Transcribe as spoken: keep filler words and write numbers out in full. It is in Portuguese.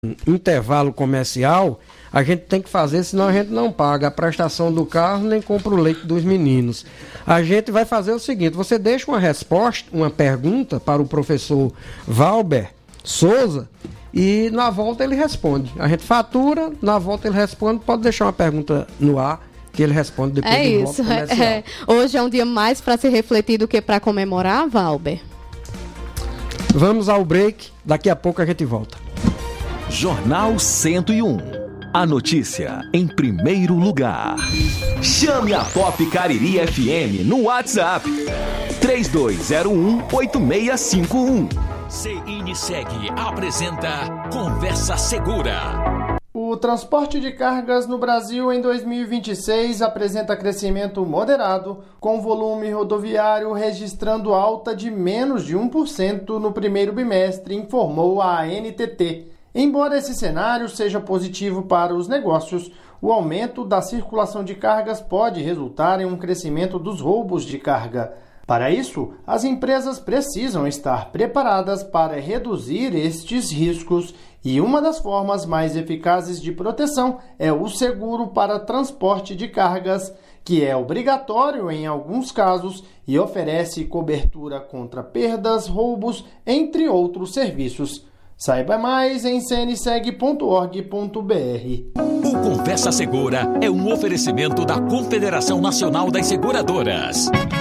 intervalo comercial, a gente tem que fazer, senão a gente não paga a prestação do carro nem compra o leite dos meninos. A gente vai fazer o seguinte: você deixa uma resposta, uma pergunta para o professor Valber Souza e na volta ele responde. A gente fatura, na volta ele responde. Pode deixar uma pergunta no ar que ele responde depois é do isso, bloco comercial. É, é. Hoje é um dia mais para se refletir do que para comemorar, Valber. Vamos ao break, daqui a pouco a gente volta. Jornal cento e um. A notícia em primeiro lugar. Chame a Pop Cariri F M no WhatsApp três dois zero um oito seis cinco um. C N Seg apresenta Conversa Segura. O transporte de cargas no Brasil em dois mil e vinte e seis apresenta crescimento moderado, com volume rodoviário registrando alta de menos de um por cento no primeiro bimestre, informou a A N T T. Embora esse cenário seja positivo para os negócios, o aumento da circulação de cargas pode resultar em um crescimento dos roubos de carga. Para isso, as empresas precisam estar preparadas para reduzir estes riscos e uma das formas mais eficazes de proteção é o seguro para transporte de cargas, que é obrigatório em alguns casos e oferece cobertura contra perdas, roubos, entre outros serviços. Saiba mais em c n seg ponto org ponto b r. O Conversa Segura é um oferecimento da Confederação Nacional das Seguradoras.